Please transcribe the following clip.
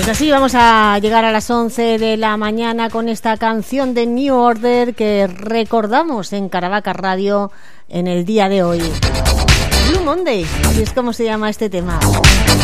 Pues así vamos a llegar a las 11 de la mañana con esta canción de New Order que recordamos en Caravaca Radio en el día de hoy. Blue Monday, así es como se llama este tema.